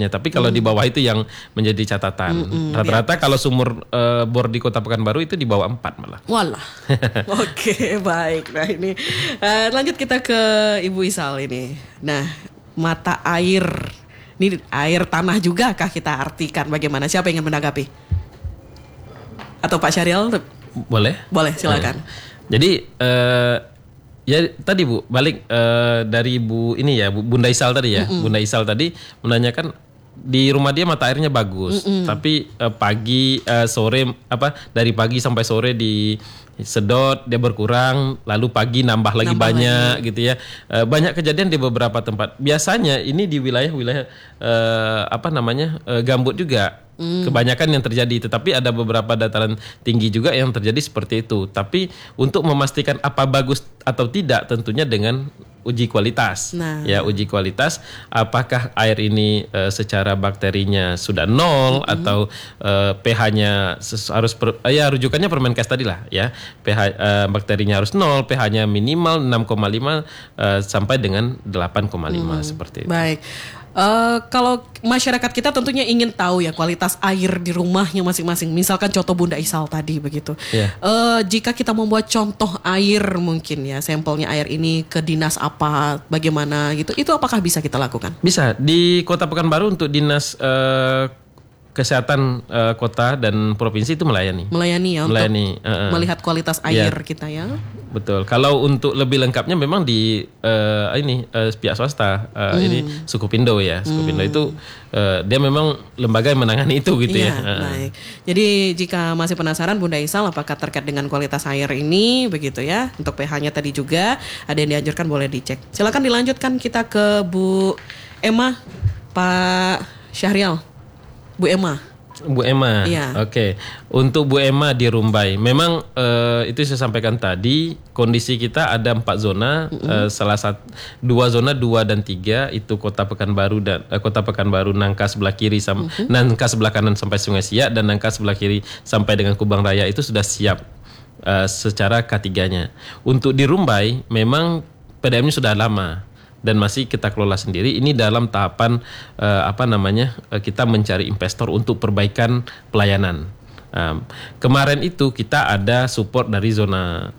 sebetulnya. Tapi kalau di bawah itu yang menjadi catatan. Rata-rata kalau sumur bor di Kota Pekanbaru itu di bawah 4 malah. Walah. Oke, baik. Nah ini lanjut kita ke Ibu Isal ini. Nah, mata air. Ini air tanah juga kah kita artikan bagaimana? Siapa yang ingin menanggapi? Atau Pak Syahrial? Boleh? Boleh, silakan. Jadi ya tadi Bu, balik dari Bu ini ya, Bunda Isal tadi ya. Bunda Isal tadi menanyakan di rumah dia mata airnya bagus, tapi pagi sore dari pagi sampai sore disedot dia berkurang, lalu pagi nambah lagi banyak gitu ya. Banyak kejadian di beberapa tempat. Biasanya ini di wilayah-wilayah gambut juga. Kebanyakan yang terjadi, tetapi ada beberapa dataran tinggi juga yang terjadi seperti itu. Tapi untuk memastikan apa bagus atau tidak tentunya dengan uji kualitas. Ya, uji kualitas apakah air ini secara bakterinya sudah nol atau pH-nya harus rujukannya Permenkes tadi lah ya. pH bakterinya harus nol, pH-nya minimal 6,5 sampai dengan 8,5 seperti itu. Baik. Kalau masyarakat kita tentunya ingin tahu ya kualitas air di rumahnya masing-masing. Misalkan contoh Bunda Isal tadi begitu. Jika kita membuat contoh air mungkin ya, sampelnya air ini ke dinas apa, bagaimana gitu, itu apakah bisa kita lakukan? Bisa. Di Kota Pekanbaru untuk dinas kesehatan kota dan provinsi itu melayani ya, untuk melihat kualitas air kita ya. Betul. Kalau untuk lebih lengkapnya memang di pihak swasta ini Sukupindo ya. Sukupindo itu dia memang lembaga yang menangani itu gitu ya. Baik. Jadi jika masih penasaran Bunda Isal apakah terkait dengan kualitas air ini begitu ya, untuk pH-nya tadi juga ada yang dianjurkan boleh dicek. Silakan dilanjutkan kita ke Bu Emma, Pak Syahrial. Bu Emma, Oke. Untuk Bu Emma di Rumbai, memang itu saya sampaikan tadi, kondisi kita ada 4 zona, salah satu 2 zona 2 dan 3 itu Kota Pekanbaru dan Kota Pekanbaru Nangka sebelah kiri Nangka sebelah kanan sampai Sungai Siak dan Nangka sebelah kiri sampai dengan Kubang Raya itu sudah siap secara K3-nya. Untuk di Rumbai memang PDM-nya sudah lama dan masih kita kelola sendiri. Ini dalam tahapan kita mencari investor untuk perbaikan pelayanan. Kemarin itu kita ada support dari zona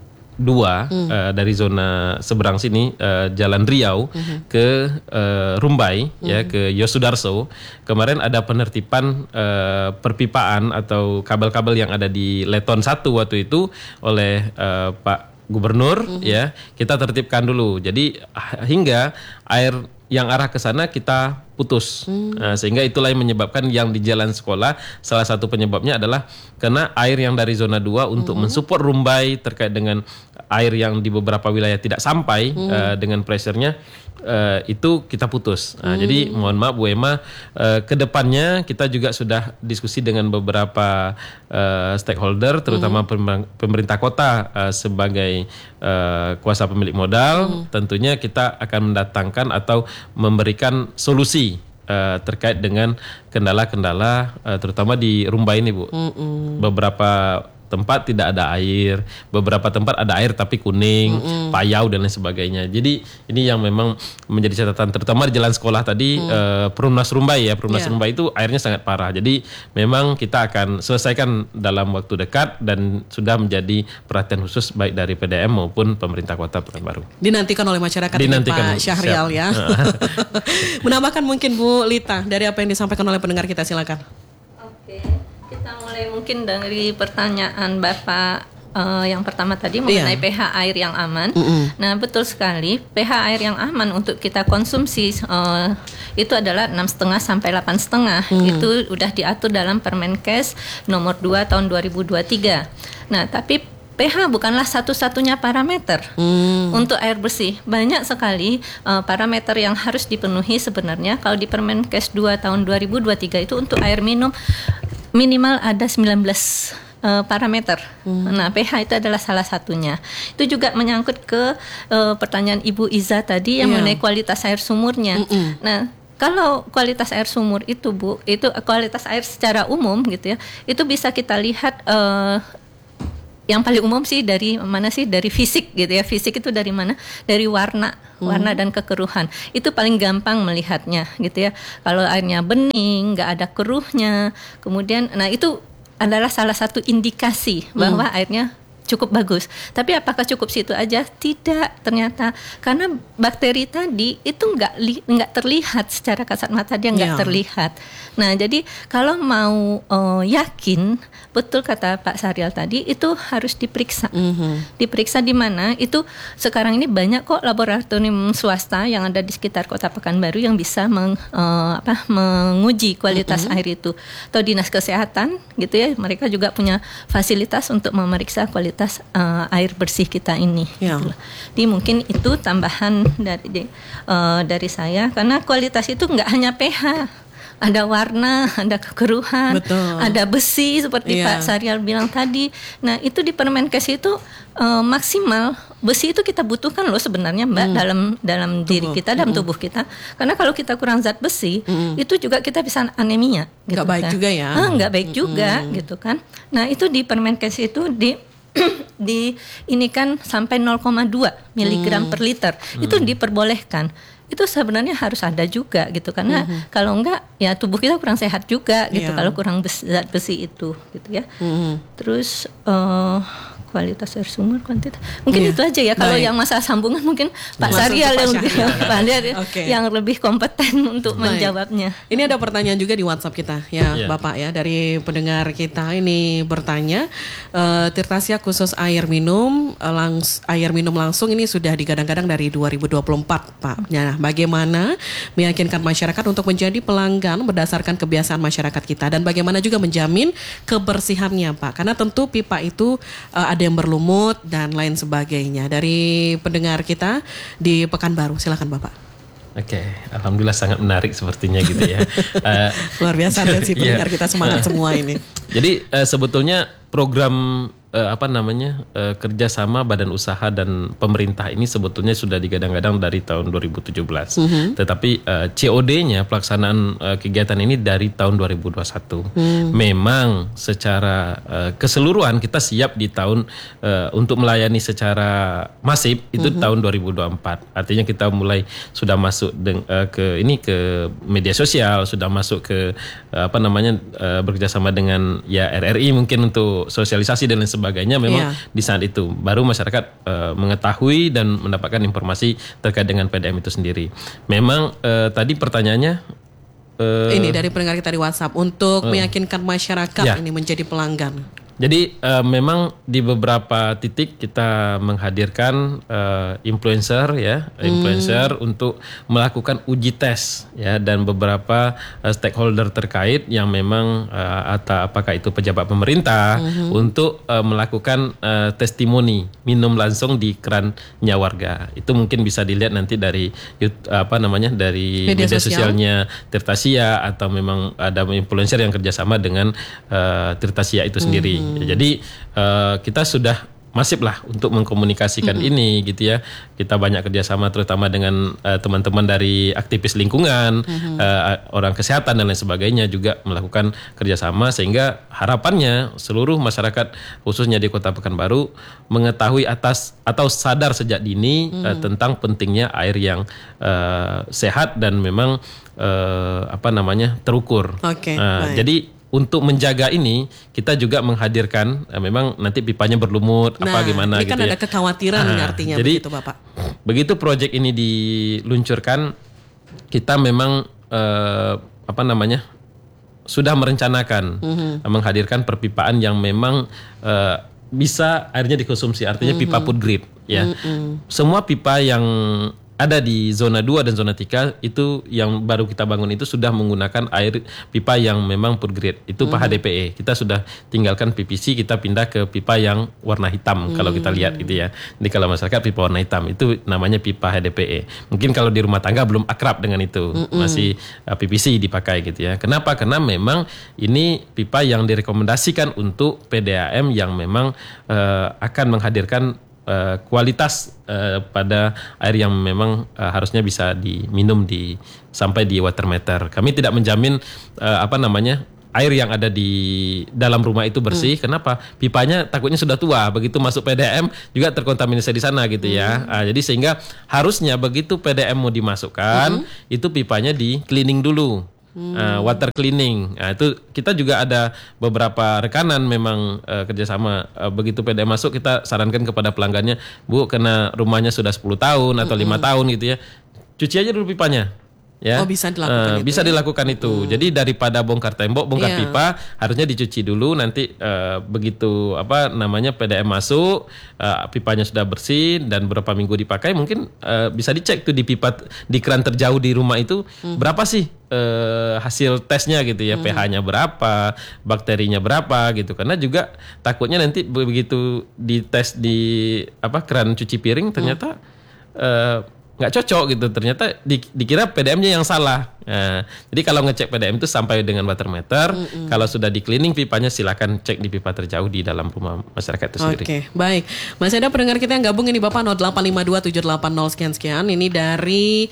2 dari zona seberang sini Jalan Riau ke Rumbai ya, ke Yosudarso. Kemarin ada penertiban perpipaan atau kabel-kabel yang ada di Leton 1 waktu itu oleh Pak Gubernur ya, kita tertibkan dulu. Jadi hingga air yang arah ke sana kita putus. Sehingga itulah yang menyebabkan yang di jalan sekolah salah satu penyebabnya adalah karena air yang dari zona 2 untuk mensupport Rumbai terkait dengan air yang di beberapa wilayah tidak sampai dengan pressure-nya itu kita putus. Jadi mohon maaf Bu Emma, ke depannya kita juga sudah diskusi dengan beberapa stakeholder terutama pemerintah kota sebagai kuasa pemilik modal. Tentunya kita akan mendatangkan atau memberikan solusi terkait dengan kendala-kendala terutama di Rumbai ini Bu. Beberapa tempat tidak ada air, beberapa tempat ada air tapi kuning, payau dan lain sebagainya. Jadi ini yang memang menjadi catatan terutama di jalan sekolah tadi Perumnas Rumbai ya. Perumnas Rumbai itu airnya sangat parah. Jadi memang kita akan selesaikan dalam waktu dekat dan sudah menjadi perhatian khusus baik dari PDM maupun pemerintah Kota Pekanbaru. Dinantikan oleh masyarakat Pak Syahrial ya. Menambahkan mungkin Bu Lita dari apa yang disampaikan oleh pendengar kita, silakan. Oke. Kita mulai mungkin dari pertanyaan Bapak yang pertama tadi mengenai pH air yang aman. Nah betul sekali, pH air yang aman untuk kita konsumsi itu adalah 6,5 sampai 8,5. Itu udah diatur dalam Permenkes nomor 2 tahun 2023. Nah tapi pH bukanlah satu-satunya parameter untuk air bersih. Banyak sekali parameter yang harus dipenuhi sebenarnya. Kalau di Permenkes 2 tahun 2023 itu untuk air minum minimal ada 19 parameter. Nah, pH itu adalah salah satunya. Itu juga menyangkut ke pertanyaan Ibu Iza tadi yang mengenai kualitas air sumurnya. Nah, kalau kualitas air sumur itu Bu, itu kualitas air secara umum gitu ya. Itu bisa kita lihat yang paling umum sih dari mana sih? Dari fisik gitu ya. Fisik itu dari mana? Dari warna dan kekeruhan. Itu paling gampang melihatnya gitu ya. Kalau airnya bening, nggak ada keruhnya, kemudian, nah itu adalah salah satu indikasi bahwa airnya cukup bagus. Tapi apakah cukup situ aja? Tidak, ternyata karena bakteri tadi itu nggak terlihat secara kasat mata, dia nggak terlihat. Nah, jadi kalau mau yakin, betul kata Pak Syahrial tadi, itu harus diperiksa. Diperiksa di mana? Itu sekarang ini banyak kok laboratorium swasta yang ada di sekitar Kota Pekanbaru yang bisa menguji kualitas air itu. Atau dinas kesehatan gitu ya, mereka juga punya fasilitas untuk memeriksa kualitas air bersih kita ini. Gitu. Jadi mungkin itu tambahan dari saya, karena kualitas itu nggak hanya pH. Ada warna, ada kekeruhan, ada besi seperti Pak Syahrial bilang tadi. Nah, itu di Permenkes itu maksimal. Besi itu kita butuhkan loh sebenarnya, Mbak, dalam diri kita, dalam tubuh kita. Karena kalau kita kurang zat besi, itu juga kita bisa anemia. Gitu, nggak baik juga ya? Nggak baik juga, gitu kan. Nah, itu di Permenkes itu ini kan sampai 0,2 miligram per liter. Itu diperbolehkan. Itu sebenarnya harus ada juga gitu, karena kalau enggak ya tubuh kita kurang sehat juga gitu kalau kurang zat besi itu gitu ya. Terus kualitas air sumur, kuantitas mungkin itu aja ya. Kalau yang masalah sambungan mungkin Pak Syahrial yang lebih kompeten untuk menjawabnya. Ini ada pertanyaan juga di WhatsApp kita ya Bapak ya, dari pendengar kita ini bertanya, Tirtasia khusus air minum langsung ini sudah digadang-gadang dari 2024 Pak. Nah, bagaimana meyakinkan masyarakat untuk menjadi pelanggan berdasarkan kebiasaan masyarakat kita, dan bagaimana juga menjamin kebersihannya Pak, karena tentu pipa itu ada yang berlumut dan lain sebagainya. Dari pendengar kita di Pekanbaru, silakan Bapak. Oke, alhamdulillah sangat menarik sepertinya gitu ya. Luar biasa dan si pendengar kita semangat semua ini. Jadi sebetulnya program kerjasama badan usaha dan pemerintah ini sebetulnya sudah digadang-gadang dari tahun 2017. Tetapi COD-nya pelaksanaan kegiatan ini dari tahun 2021. Memang secara keseluruhan kita siap di tahun untuk melayani secara masif itu tahun 2024. Artinya kita mulai sudah masuk ke media sosial, sudah masuk ke bekerjasama dengan RRI mungkin untuk sosialisasi dan lain sebagainya. Memang di saat itu baru masyarakat mengetahui dan mendapatkan informasi terkait dengan PDM itu sendiri. Memang tadi pertanyaannya ini dari pendengar kita di WhatsApp untuk meyakinkan masyarakat ini menjadi pelanggan. Jadi memang di beberapa titik kita menghadirkan influencer untuk melakukan uji tes ya, dan beberapa stakeholder terkait yang memang apakah itu pejabat pemerintah untuk melakukan testimoni minum langsung di kerannya warga. Itu mungkin bisa dilihat nanti dari dari media sosialnya Tirtasia, atau memang ada influencer yang kerjasama dengan Tirtasia itu sendiri. Jadi kita sudah masif lah untuk mengkomunikasikan ini gitu ya. Kita banyak kerjasama terutama dengan teman-teman dari aktivis lingkungan, orang kesehatan dan lain sebagainya juga melakukan kerjasama, sehingga harapannya seluruh masyarakat khususnya di Kota Pekanbaru mengetahui atau sadar sejak dini tentang pentingnya air yang sehat dan memang terukur. Jadi untuk menjaga ini kita juga menghadirkan memang nanti pipanya berlumut gimana ini kan ada kekhawatiran artinya jadi, begitu Bapak. Begitu proyek ini diluncurkan, kita memang sudah merencanakan menghadirkan perpipaan yang memang bisa airnya dikonsumsi, artinya pipa food grade ya. Semua pipa yang ada di zona 2 dan zona 3 itu yang baru kita bangun itu sudah menggunakan air pipa yang memang food grade. Itu HDPE. Kita sudah tinggalkan PVC, kita pindah ke pipa yang warna hitam kalau kita lihat gitu ya. Jadi kalau masyarakat pipa warna hitam itu namanya pipa HDPE. Mungkin kalau di rumah tangga belum akrab dengan itu. Masih PVC dipakai gitu ya. Kenapa? Karena memang ini pipa yang direkomendasikan untuk PDAM yang memang akan menghadirkan kualitas pada air yang memang harusnya bisa diminum sampai di water meter. Kami tidak menjamin air yang ada di dalam rumah itu bersih. Kenapa? Pipanya takutnya sudah tua, begitu masuk PDM juga terkontaminasi di sana gitu ya. Jadi sehingga harusnya begitu PDM mau dimasukkan, itu pipanya di cleaning dulu. Water cleaning. Nah, itu kita juga ada beberapa rekanan memang kerjasama. Begitu PDM masuk kita sarankan kepada pelanggannya, Bu, karena rumahnya sudah 10 tahun atau 5 tahun gitu ya, cuci aja dulu pipanya. Ya. Oh, bisa dilakukan itu. Bisa dilakukan itu. Jadi daripada bongkar tembok, bongkar pipa, harusnya dicuci dulu. Nanti begitu PDM masuk, pipanya sudah bersih dan beberapa minggu dipakai, mungkin bisa dicek tuh di pipa di keran terjauh di rumah itu berapa sih hasil tesnya gitu ya, pH-nya berapa, bakterinya berapa gitu. Karena juga takutnya nanti begitu dites di keran cuci piring ternyata nggak cocok gitu, ternyata dikira PDM-nya yang salah. Jadi kalau ngecek PDM itu sampai dengan water meter, kalau sudah di cleaning pipanya silakan cek di pipa terjauh di dalam rumah masyarakat itu sendiri. Oke, baik. Masih ada pendengar kita yang gabung ini Bapak 0852780 sekian-sekian. Ini dari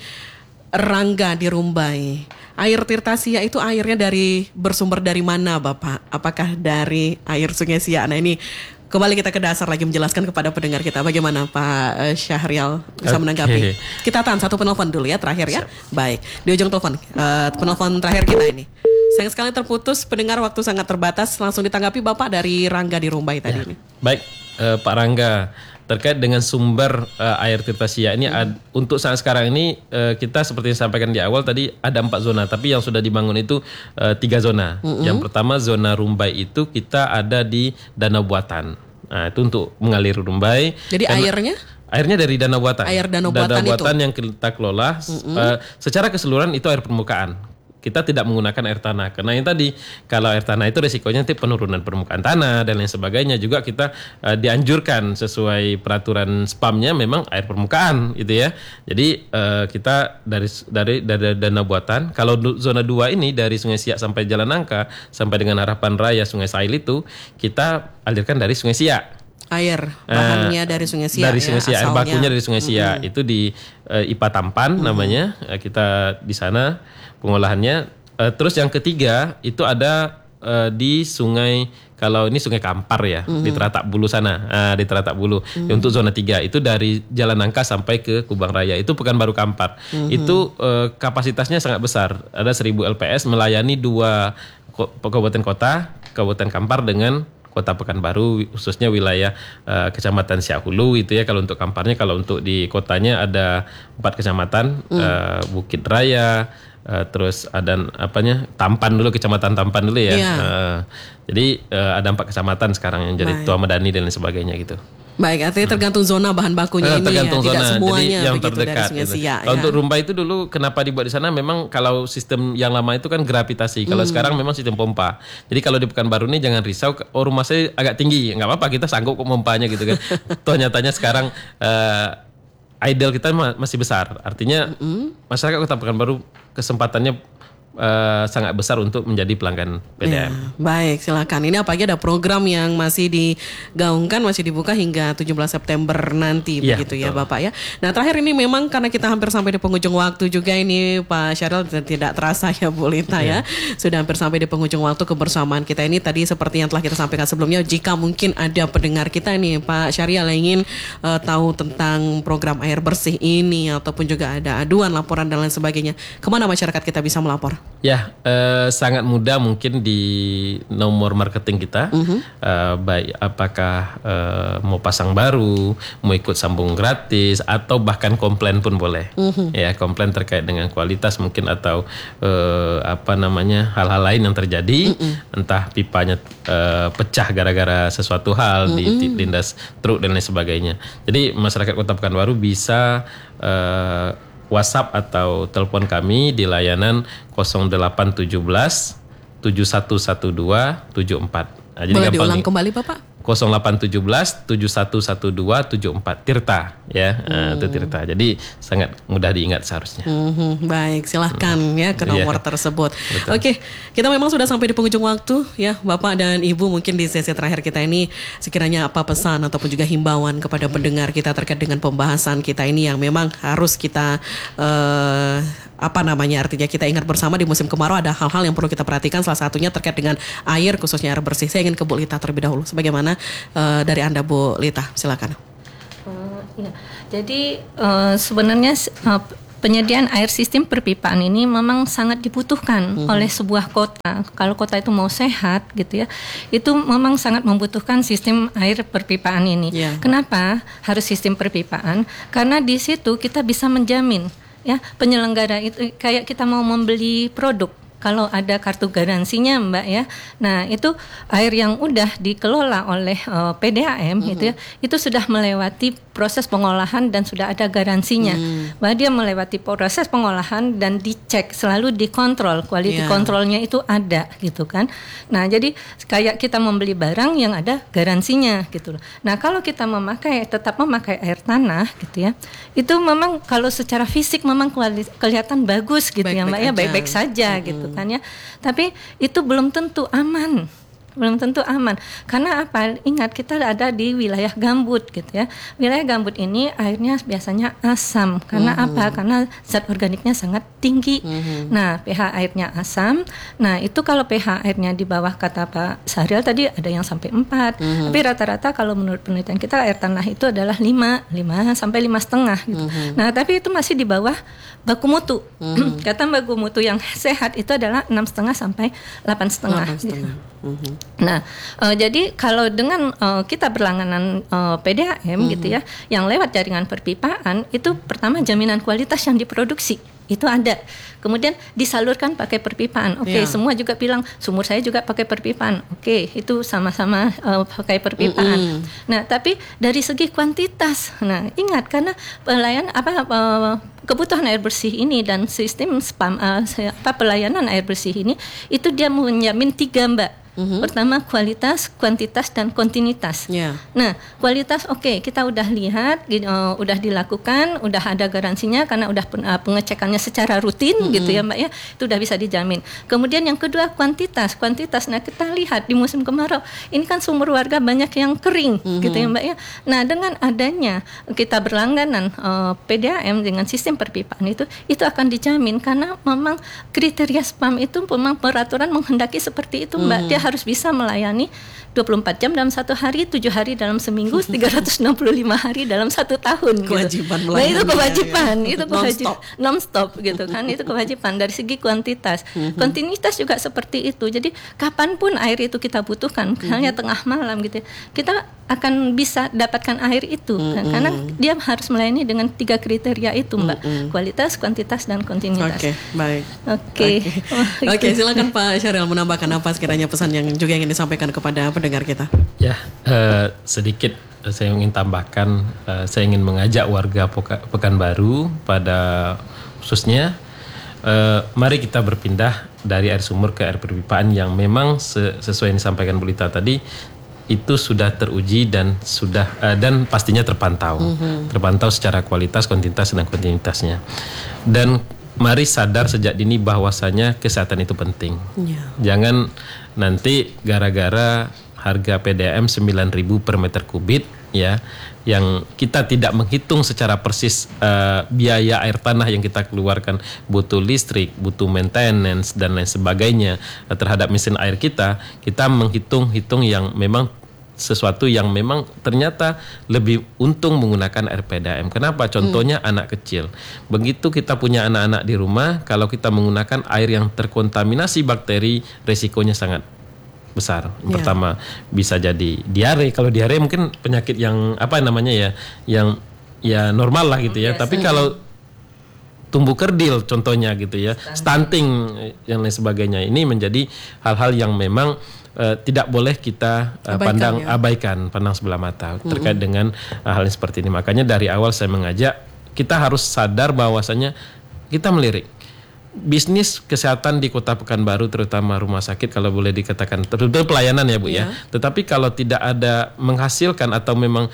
Rangga di Rumbai. Air Tirta Sia itu airnya bersumber dari mana Bapak? Apakah dari air Sungai Sia? Nah ini kembali kita ke dasar lagi menjelaskan kepada pendengar kita. Bagaimana Pak Syahrial bisa menanggapi? Kita tahan satu penelpon dulu ya terakhir ya. Baik, di ujung telepon penelpon terakhir kita ini. Sayang sekali terputus, pendengar waktu sangat terbatas. Langsung ditanggapi Bapak dari Rangga di Rumbai tadi ini. Baik, Pak Rangga, terkait dengan sumber air Tirta Sia ini untuk saat sekarang ini kita seperti yang disampaikan di awal tadi ada 4 zona, tapi yang sudah dibangun itu 3 zona. Yang pertama zona Rumbai itu kita ada di danau buatan. Nah, itu untuk mengalir Rumbai. Jadi airnya dari danau buatan. Air danau buatan yang kita kelola secara keseluruhan itu air permukaan. Kita tidak menggunakan air tanah karena yang tadi kalau air tanah itu resikonya nanti penurunan permukaan tanah dan lain sebagainya. Juga kita dianjurkan sesuai peraturan SPAM-nya memang air permukaan gitu ya. Jadi kita dari danau buatan. Kalau zona 2 ini dari Sungai Siak sampai Jalan Nangka sampai dengan Harapan Raya Sungai Sail itu kita alirkan dari Sungai Siak. Air bahannya dari Sungai Siak. Dari Sungai Siak, air bakunya dari Sungai Siak. Itu di IPA Tampan namanya. Kita di sana pengolahannya. Terus yang ketiga itu ada di sungai, kalau ini Sungai Kampar ya, di Teratak Bulu sana. Di Teratak Bulu. Untuk zona 3 itu dari Jalan Nangka sampai ke Kubang Raya. Itu Pekanbaru Kampar. Itu kapasitasnya sangat besar. Ada 1000 LPS melayani 2 kabupaten kota, Kabupaten Kampar dengan Kota Pekanbaru, khususnya wilayah Kecamatan Siak Hulu itu ya kalau untuk Kamparnya. Kalau untuk di kotanya ada 4 kecamatan, Bukit Raya, terus ada Tampan dulu, Kecamatan Tampan dulu ya. Jadi ada 4 kecamatan sekarang yang jadi Tua Medani dan lain sebagainya gitu. Baik, artinya tergantung zona bahan bakunya ini tergantung ya, zona. tidak semuanya jadi yang begitu terdekat. dari Sungai Siak. Kalau untuk Rumbai itu dulu kenapa dibuat di sana? Memang kalau sistem yang lama itu kan gravitasi. Kalau sekarang memang sistem pompa. Jadi kalau di Pekanbaru ini jangan risau, rumah saya agak tinggi, nggak apa-apa, kita sanggup kok pompanya gitu kan. Toh nyatanya sekarang ideal kita masih besar. Artinya masyarakat Kota Pekanbaru kesempatannya sangat besar untuk menjadi pelanggan PDM. Ya, baik, silakan. Ini apalagi ada program yang masih digaungkan, masih dibuka hingga 17 September nanti, begitu ya Bapak ya. Nah terakhir ini memang karena kita hampir sampai di penghujung waktu juga ini Pak Syahrial, tidak terasa ya Bu Lita ya. Sudah hampir sampai di penghujung waktu kebersamaan kita ini. Tadi seperti yang telah kita sampaikan sebelumnya, jika mungkin ada pendengar kita nih Pak Syahrial yang ingin tahu tentang program air bersih ini, ataupun juga ada aduan, laporan dan lain sebagainya, kemana masyarakat kita bisa melapor? Ya, sangat mudah mungkin di nomor marketing kita, baik apakah mau pasang baru, mau ikut sambung gratis, atau bahkan komplain pun boleh. Ya, komplain terkait dengan kualitas mungkin atau hal-hal lain yang terjadi, entah pipanya pecah gara-gara sesuatu hal di lindas truk dan lain sebagainya. Jadi masyarakat Kota Pekanbaru bisa WhatsApp atau telepon kami di layanan 0817 7112 74. Nah, jadi boleh diulang kembali Bapak? 0817 711274 Tirta ya. Itu Tirta. Jadi sangat mudah diingat seharusnya. Baik, silahkan ya ke nomor tersebut. Betul. Oke, kita memang sudah sampai di penghujung waktu ya, Bapak dan Ibu. Mungkin di sesi terakhir kita ini sekiranya apa pesan ataupun juga himbauan kepada pendengar kita terkait dengan pembahasan kita ini yang memang harus kita artinya kita ingat bersama di musim kemarau ada hal-hal yang perlu kita perhatikan, salah satunya terkait dengan air, khususnya air bersih. Saya ingin ke Bu Lita terlebih dahulu. Sebagaimana dari Anda, Bu Lita, silakan. Ya. Jadi sebenarnya penyediaan air sistem perpipaan ini memang sangat dibutuhkan oleh sebuah kota. Kalau kota itu mau sehat gitu ya, itu memang sangat membutuhkan sistem air perpipaan ini. Kenapa harus sistem perpipaan? Karena di situ kita bisa menjamin ya, penyelenggara itu kayak kita mau membeli produk, kalau ada kartu garansinya Mbak ya. Nah itu air yang udah dikelola oleh PDAM gitu ya, itu sudah melewati proses pengolahan dan sudah ada garansinya. Bahwa dia melewati proses pengolahan dan dicek, selalu dikontrol, quality kontrolnya itu ada gitu kan. Nah jadi kayak kita membeli barang yang ada garansinya gitu loh. Nah kalau kita tetap memakai air tanah gitu ya, itu memang kalau secara fisik memang kelihatan bagus gitu ya Mbak ya, baik-baik saja gitu kan ya. Tapi itu belum tentu aman. Karena apa? Ingat, kita ada di wilayah gambut gitu ya. Wilayah gambut ini airnya biasanya asam. Karena apa? Karena zat organiknya sangat tinggi. Nah, pH airnya asam. Nah, itu kalau pH airnya di bawah kata Pak Syahril tadi ada yang sampai 4. Tapi rata-rata kalau menurut penelitian kita air tanah itu adalah 5 sampai 5,5 gitu. Nah, tapi itu masih di bawah baku mutu. Kata baku mutu yang sehat itu adalah 6,5 sampai 8,5 gitu. Nah, jadi kalau dengan kita berlangganan PDAM gitu ya, yang lewat jaringan perpipaan, itu upah jaminan kualitas yang diproduksi itu ada. Kemudian disalurkan pakai perpipaan. Oke, semua juga bilang sumur saya juga pakai perpipaan. Oke, itu sama-sama pakai perpipaan. Nah, tapi dari segi kuantitas, nah ingat karena kebutuhan air bersih ini dan sistem pelayanan air bersih ini itu dia menjamin 3 Mbak. Pertama kualitas, kuantitas, dan kontinuitas. Nah kualitas kita udah lihat, udah dilakukan, udah ada garansinya karena udah pengecekannya secara rutin gitu ya Mbak ya, itu udah bisa dijamin. Kemudian yang kedua kuantitas. Nah kita lihat di musim kemarau ini kan sumur warga banyak yang kering gitu ya Mbak ya. Nah dengan adanya kita berlangganan PDAM dengan sistem perpipaan itu akan dijamin karena memang kriteria SPAM itu memang peraturan menghendaki seperti itu Mbak. Dia harus bisa melayani 24 jam dalam 1 hari, 7 hari dalam seminggu, 365 hari dalam 1 tahun. Kewajiban gitu. Nah itu kewajiban, itu kewajiban non-stop gitu kan, itu kewajiban dari segi kuantitas. Kontinuitas juga seperti itu. Jadi kapanpun air itu kita butuhkan, misalnya tengah malam gitu, kita akan bisa dapatkan air itu karena dia harus melayani dengan 3 kriteria itu Mbak, kualitas, kuantitas, dan kontinuitas. Oke, baik. Oke, silakan Pak Syahril menambahkan apa sekiranya pesan yang juga ingin disampaikan kepada pendengar kita. Ya, sedikit saya ingin tambahkan, saya ingin mengajak warga Pekanbaru pada khususnya, mari kita berpindah dari air sumur ke air perpipaan yang memang sesuai yang disampaikan Bu Lita tadi, itu sudah teruji dan dan pastinya terpantau secara kualitas, kuantitas, dan kontinuitasnya. Dan mari sadar sejak dini bahwasanya kesehatan itu penting. Jangan nanti gara-gara harga PDAM 9.000 per meter kubik ya, yang kita tidak menghitung secara persis biaya air tanah yang kita keluarkan, butuh listrik, butuh maintenance dan lain sebagainya terhadap mesin air kita menghitung yang memang sesuatu yang memang ternyata lebih untung menggunakan air PDAM. Kenapa? Contohnya anak kecil. Begitu kita punya anak-anak di rumah, kalau kita menggunakan air yang terkontaminasi bakteri, resikonya sangat besar. Pertama bisa jadi diare. Kalau diare mungkin penyakit yang yang normal lah gitu ya. Tapi kalau tumbuh kerdil contohnya gitu ya, stunting yang lain sebagainya, ini menjadi hal-hal yang memang tidak boleh kita abaikan sebelah mata terkait dengan hal yang seperti ini. Makanya dari awal saya mengajak kita harus sadar bahwasanya kita melirik bisnis kesehatan di Kota Pekanbaru, terutama rumah sakit kalau boleh dikatakan betul pelayanan ya Bu ya. Tetapi kalau tidak ada menghasilkan atau memang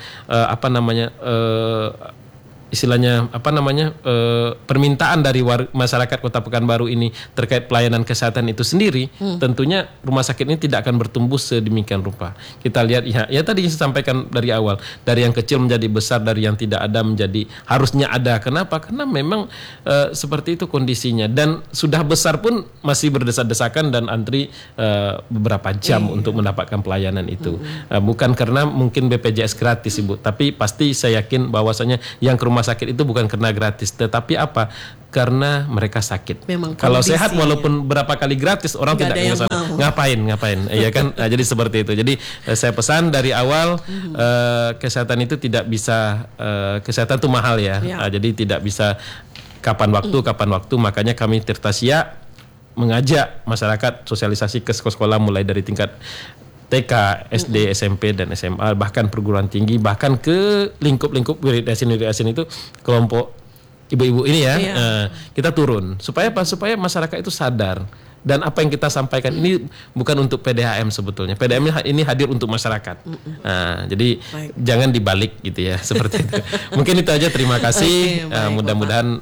istilahnya permintaan dari masyarakat Kota Pekanbaru ini terkait pelayanan kesehatan itu sendiri, tentunya rumah sakit ini tidak akan bertumbuh sedemikian rupa. Kita lihat ya tadi yang saya sampaikan dari awal, dari yang kecil menjadi besar, dari yang tidak ada menjadi harusnya ada. Kenapa? Karena memang seperti itu kondisinya, dan sudah besar pun masih berdesak-desakan dan antri beberapa jam untuk mendapatkan pelayanan itu. Bukan karena mungkin BPJS gratis Ibu, tapi pasti saya yakin bahwasanya yang ke rumah sakit itu bukan karena gratis, tetapi apa? Karena mereka sakit. Kalau sehat walaupun berapa kali gratis orang tidak ke sana. Ngapain? Iya kan? Nah, jadi seperti itu. Jadi saya pesan dari awal kesehatan itu tidak bisa kesehatan itu mahal ya. Jadi tidak bisa kapan waktu, makanya kami Tirtasya mengajak masyarakat sosialisasi ke sekolah mulai dari tingkat TK, SD, SMP, dan SMA, bahkan perguruan tinggi, bahkan ke lingkup-lingkup Wiridasin itu kelompok ibu-ibu ini ya. Kita turun supaya apa? Supaya masyarakat itu sadar, dan apa yang kita sampaikan ini bukan untuk PDHM sebetulnya. PDHM ini hadir untuk masyarakat. Nah, jadi jangan dibalik gitu ya, seperti itu. Mungkin itu aja. Terima kasih. Mudah-mudahan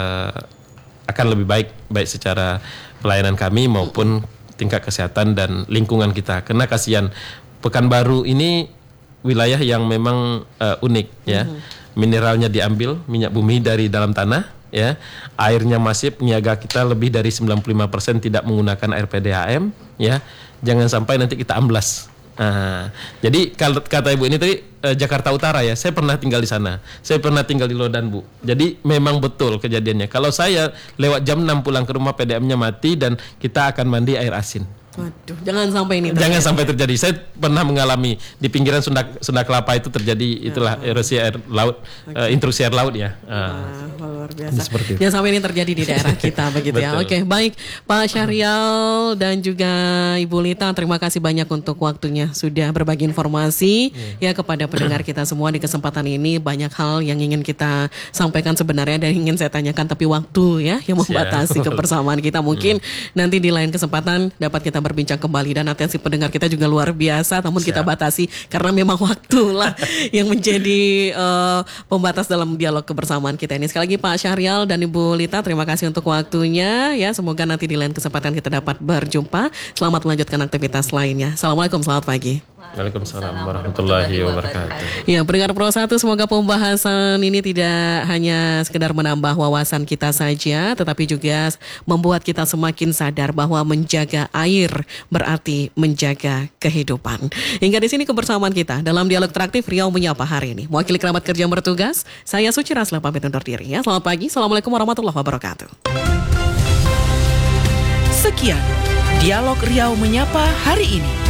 akan lebih baik secara pelayanan kami maupun tingkat kesehatan dan lingkungan kita. Karena kasihan, Pekanbaru ini wilayah yang memang unik ya. Mineralnya diambil, minyak bumi dari dalam tanah ya. Airnya masif, niaga kita lebih dari 95% tidak menggunakan air PDAM ya. Jangan sampai nanti kita amblas. Jadi kalau kata Ibu ini tadi Jakarta Utara ya, saya pernah tinggal di sana. Saya pernah tinggal di Lodan Bu. Jadi memang betul kejadiannya. Kalau saya lewat jam 6 pulang ke rumah, PDAM-nya mati dan kita akan mandi air asin. Waduh, jangan sampai ini terjadi. Jangan sampai terjadi. Saya pernah mengalami di pinggiran Sunda Kelapa itu terjadi itulah erosi air laut, intrusi air laut ya. Luar biasa. Jangan sampai ini terjadi di daerah kita begitu ya. Oke, baik Pak Syahrial dan juga Ibu Lita, terima kasih banyak untuk waktunya sudah berbagi informasi ya kepada pendengar kita semua di kesempatan ini. Banyak hal yang ingin kita sampaikan sebenarnya dan ingin saya tanyakan, tapi waktu ya yang membatasi kebersamaan kita. Mungkin nanti di lain kesempatan dapat kita berbincang kembali, dan atensi pendengar kita juga luar biasa, namun kita batasi karena memang waktulah yang menjadi pembatas dalam dialog kebersamaan kita ini. Sekali lagi Pak Syahrial dan Ibu Lita, terima kasih untuk waktunya ya. Semoga nanti di lain kesempatan kita dapat berjumpa. Selamat melanjutkan aktivitas lainnya. Assalamualaikum, selamat pagi. Waalaikumsalam warahmatullahi wabarakatuh. Ya, pendengar Pro 1, semoga pembahasan ini tidak hanya sekedar menambah wawasan kita saja, tetapi juga membuat kita semakin sadar bahwa menjaga air berarti menjaga kehidupan. Hingga di sini kebersamaan kita dalam dialog interaktif Riau Menyapa hari ini. Mewakili kerabat kerja yang bertugas, saya Suci Rasla pamit undur diri ya. Selamat pagi, assalamualaikum warahmatullahi wabarakatuh. Sekian dialog Riau Menyapa hari ini.